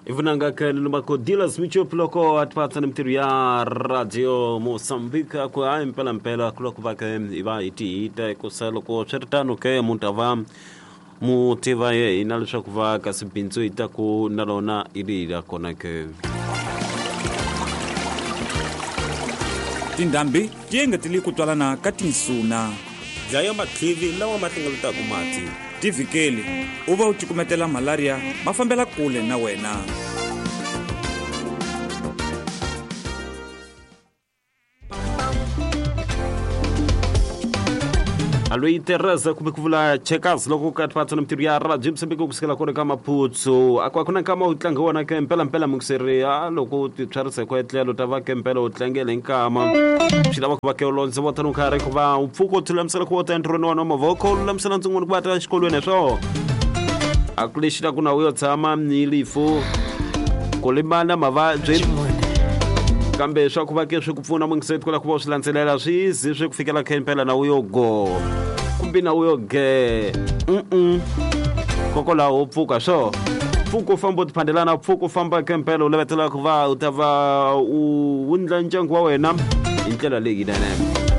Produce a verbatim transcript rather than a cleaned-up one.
Ivunanga kalumako dealers micho ploko atpata na mtiru ya radio Mosambika kwa mpela mpela kuloko vake iva iti ita kusalo ko chertano ke muntava mutiva ye inalisha kuva kasipinzo ita ku nalona irira konake tindambi tienga tili kutwalana katinsuna Jaya makhivi lawa matingaluta kumati tivikeli uva uchikumetela malaria mafambela kule na wena. Aloi terraza kumekuvula checkers loko katpata na mtiru ya radio Msambika kusikila kone kama putsu akwa kuna kama utlanga wana ke mpela mpela mukseria loko tcharse kwa etlelo tavake mpela utlangele nkama shila wako wake olonze watanu kare kuva upfuko tulamsala kuwa tentrono wana mavoko lamsala nzunguni kubata shikolu ene so akulishila kuna uyo tama nilifu kulimana mavajin kambe shwa kubake shukufuna mungsetu kula kuwa usilanselela shizi shikufikela ke mpela na uyo go kumbina uyo ge mm-mm koko la upfuka so fuko famba utpandelana fuko famba kempelo ulebetela kuva utava uwundla njangu wa wena intlela legi dana